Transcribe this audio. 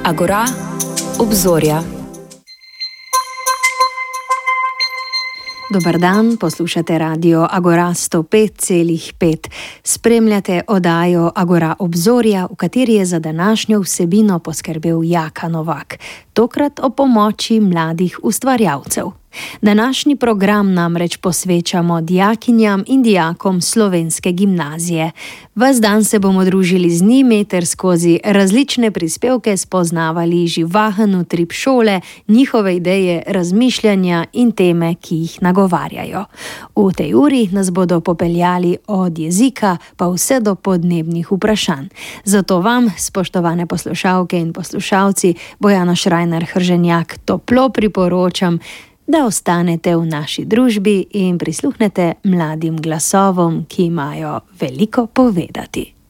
Agora, obzorja. Dobar dan, poslušate radio Agora 105,5. Spremljate oddajo Agora obzorja, v kateri je za današnjo vsebino poskrbel Jaka Novak. Tokrat o pomoči mladih ustvarjalcev. Današnji program namreč posvečamo dijakinjam in dijakom Slovenske gimnazije. Ves dan se bomo družili z njimi ter skozi različne prispevke spoznavali živahen utrip šole, njihove ideje, razmišljanja in teme, ki jih nagovarjajo. V tej uri nas bodo popeljali od jezika pa vse do podnebnih vprašanj. Zato vam, spoštovane poslušalke in poslušalci, Bojana Šrajner-Hrženjak toplo priporočam, da ostanete v naši družbi in prisluhnete mladim glasovom, ki imajo veliko povedati.